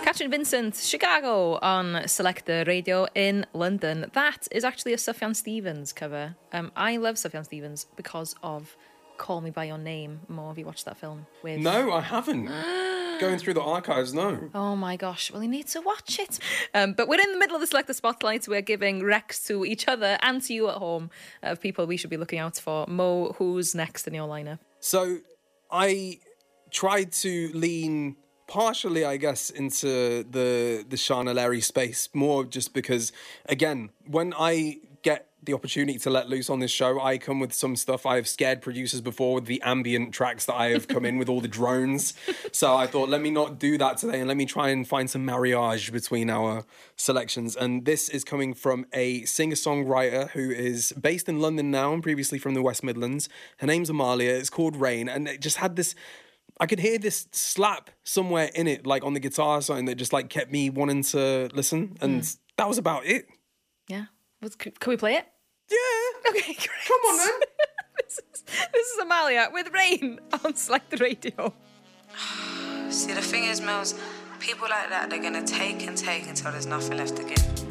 Catherine Vincent, Chicago on Selector Radio in London. That is actually a Sufjan Stevens cover. I love Sufjan Stevens because of Call Me By Your Name. Mo, have you watched that film? No, I haven't. Going through the archives, no. Oh my gosh, well, you need to watch it. But we're in the middle of the Selector Spotlight. We're giving recs to each other and to you at home of people we should be looking out for. Mo, who's next in your lineup? So I tried to lean partially, I guess, into the Shauna Larry space, more just because, again, when I get the opportunity to let loose on this show, I come with some stuff. I have scared producers before with the ambient tracks that I have come in with all the drones. So I thought, let me not do that today and let me try and find some marriage between our selections. And this is coming from a singer-songwriter who is based in London now and previously from the West Midlands. Her name's Amalia. It's called Rain. And it just had this... I could hear this slap somewhere in it, like on the guitar or something that just like kept me wanting to listen. And that was about it. Yeah. Can we play it? Yeah. Okay, great. Come on then. This is Amalia with Rain on Select the Radio. See, the thing is, Mills, people like that, they're going to take and take until there's nothing left to give.